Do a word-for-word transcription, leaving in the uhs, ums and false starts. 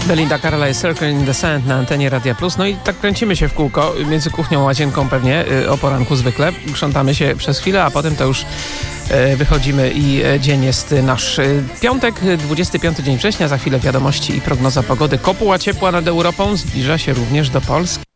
Belinda Carlisle jest Circle in the Sand na antenie Radia Plus. No i tak kręcimy się w kółko między kuchnią a łazienką pewnie o poranku zwykle. Krzątamy się przez chwilę, a potem to już wychodzimy i dzień jest nasz. Piątek, dwudziesty piąty dzień września, za chwilę wiadomości i prognoza pogody. Kopuła ciepła nad Europą zbliża się również do Polski.